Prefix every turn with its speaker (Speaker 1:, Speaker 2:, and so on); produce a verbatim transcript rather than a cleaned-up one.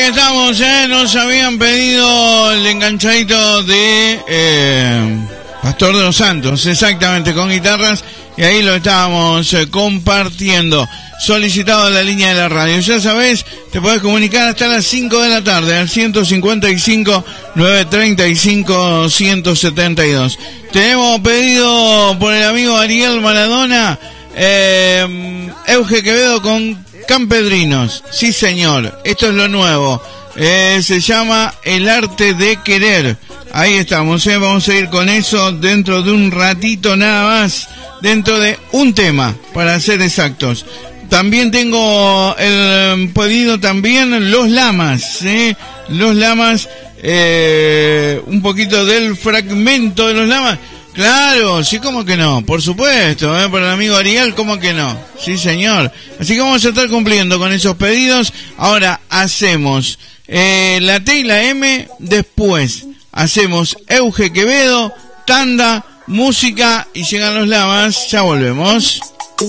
Speaker 1: Estamos, eh, nos habían pedido el enganchadito de eh, Pastor de los Santos, exactamente, con guitarras, y ahí lo estábamos eh, compartiendo. Solicitado en la línea de la radio. Ya sabés, te podés comunicar hasta las cinco de la tarde al ciento cincuenta y cinco, novecientos treinta y cinco, ciento setenta y dos. Tenemos pedido por el amigo Ariel Maradona, eh, Euge Quevedo con Campedrinos. Sí, señor, esto es lo nuevo. Eh, se llama El Arte de Querer. Ahí estamos, eh, vamos a ir con eso dentro de un ratito nada más, dentro de un tema, para ser exactos. También tengo el pedido también Los Lamas, ¿eh? Los Lamas, eh, un poquito del fragmento de Los Lamas. Claro, sí, ¿cómo que no? Por supuesto, ¿eh? Para el amigo Ariel, ¿cómo que no? Sí, señor. Así que vamos a estar cumpliendo con esos pedidos. Ahora hacemos eh, la T y la M, después hacemos Euge Quevedo, tanda, música y llegan Los Lamas. Ya volvemos.